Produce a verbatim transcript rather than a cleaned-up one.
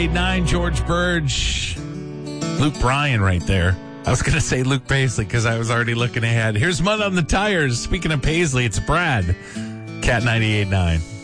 Nine, George Burge, Luke Bryan right there. I was going to say Luke Paisley because I was already looking ahead. Here's Mud on the Tires. Speaking of Paisley, it's Brad. Cat ninety-eight point nine.